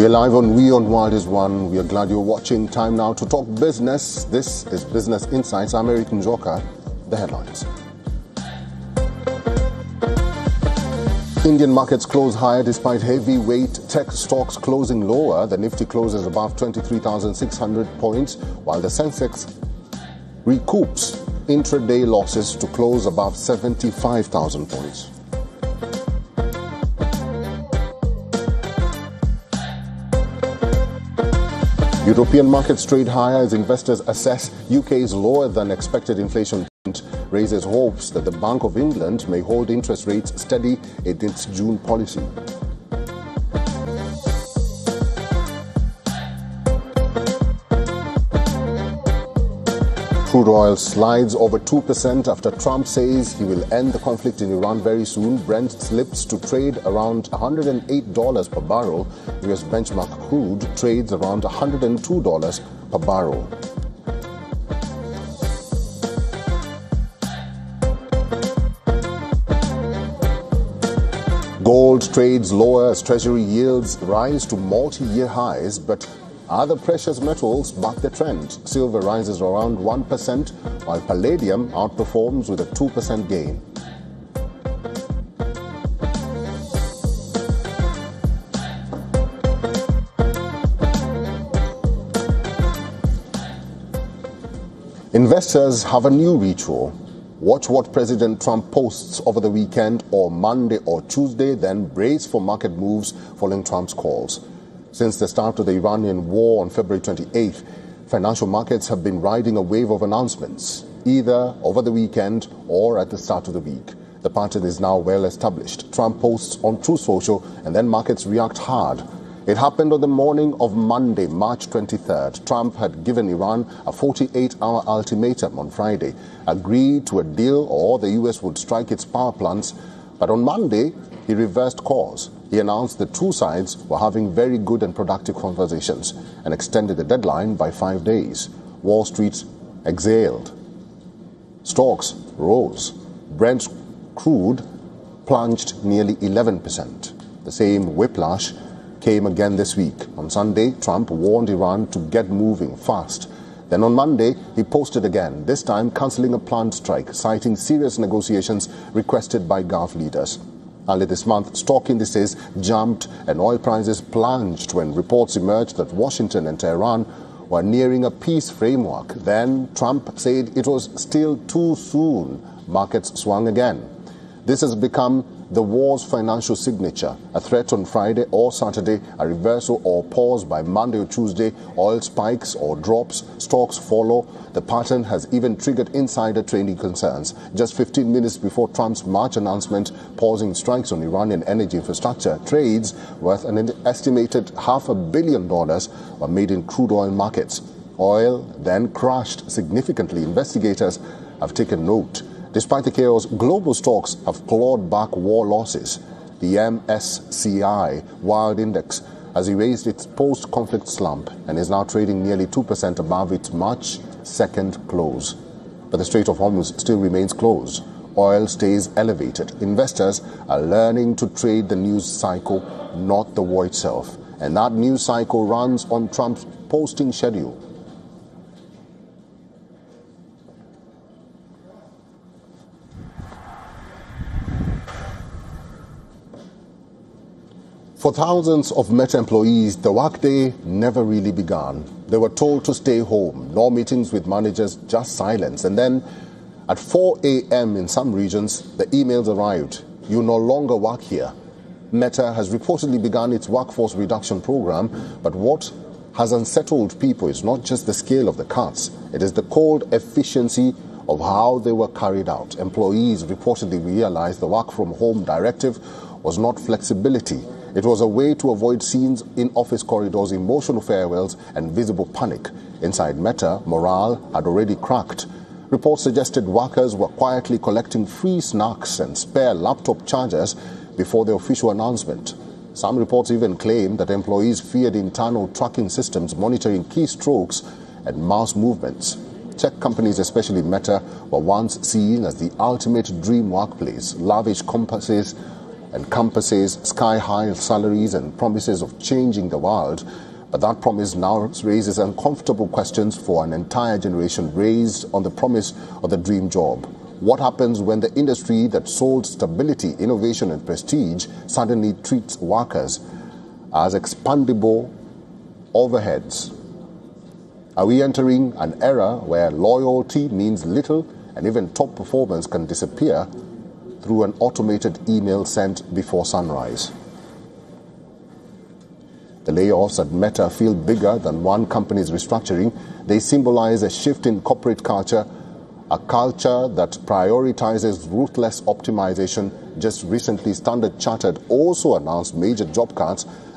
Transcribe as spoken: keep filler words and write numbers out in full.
We are live on We on Wild is One. We are glad you're watching. Time now to talk business. This is Business Insights. I'm Eric Njoka. The headlines. Indian markets close higher despite heavyweight tech stocks closing lower. The Nifty closes above twenty-three thousand six hundred points, while the Sensex recoups intraday losses to close above seventy-five thousand points. European markets trade higher as investors assess U K's lower than expected inflation raises hopes that the Bank of England may hold interest rates steady in its June policy. Crude oil slides over two percent after Trump says he will end the conflict in Iran very soon. Brent slips to trade around one hundred eight dollars per barrel. U S benchmark crude trades around one hundred two dollars per barrel. Gold trades lower as Treasury yields rise to multi-year highs, but other precious metals buck the trend. Silver rises around one percent, while palladium outperforms with a two percent gain. Investors have a new ritual. Watch what President Trump posts over the weekend or Monday or Tuesday, then brace for market moves following Trump's calls. Since the start of the Iranian war on February twenty-eighth, financial markets have been riding a wave of announcements, either over the weekend or at the start of the week. The pattern is now well established. Trump posts on Truth Social and then markets react hard. It happened on the morning of Monday, March twenty-third. Trump had given Iran a forty-eight hour ultimatum on Friday, agreed to a deal or the U S would strike its power plants. But on Monday, he reversed course. He announced the two sides were having very good and productive conversations and extended the deadline by five days. Wall Street exhaled. Stocks rose. Brent crude plunged nearly eleven percent. The same whiplash came again this week. On Sunday, Trump warned Iran to get moving fast. Then on Monday, he posted again, this time cancelling a planned strike, citing serious negotiations requested by Gulf leaders. Early this month, stock indices jumped and oil prices plunged when reports emerged that Washington and Tehran were nearing a peace framework. Then Trump said it was still too soon. Markets swung again. This has become the war's financial signature. A threat on Friday or Saturday, a reversal or pause by Monday or Tuesday, oil spikes or drops, stocks follow. The pattern has even triggered insider trading concerns. Just fifteen minutes before Trump's March announcement pausing strikes on Iranian energy infrastructure, trades worth an estimated half a billion dollars were made in crude oil markets. Oil then crashed significantly. Investigators have taken note. Despite the chaos, global stocks have clawed back war losses. The M S C I World Index has erased its post-conflict slump and is now trading nearly two percent above its March second close. But the Strait of Hormuz still remains closed. Oil stays elevated. Investors are learning to trade the news cycle, not the war itself. And that news cycle runs on Trump's posting schedule. For thousands of Meta employees, the workday never really began. They were told to stay home, no meetings with managers, just silence. And then at four a m in some regions, the emails arrived. You no longer work here. Meta has reportedly begun its workforce reduction program, but what has unsettled people is not just the scale of the cuts. It is the cold efficiency of how they were carried out. Employees reportedly realized the work from home directive was not flexibility. It was a way to avoid scenes in office corridors, emotional farewells, and visible panic. Inside Meta, morale had already cracked. Reports suggested workers were quietly collecting free snacks and spare laptop chargers before the official announcement. Some reports even claim that employees feared internal tracking systems monitoring keystrokes and mouse movements. Tech companies, especially Meta, were once seen as the ultimate dream workplace. Lavish campuses encompasses sky-high salaries and promises of changing the world. But that promise now raises uncomfortable questions for an entire generation raised on the promise of the dream job. What happens when the industry that sold stability, innovation and prestige suddenly treats workers as expandable overheads? Are we entering an era where loyalty means little and even top performance can disappear through an automated email sent before sunrise? The layoffs at Meta feel bigger than one company's restructuring. They symbolize a shift in corporate culture, a culture that prioritizes ruthless optimization. Just recently, Standard Chartered also announced major job cuts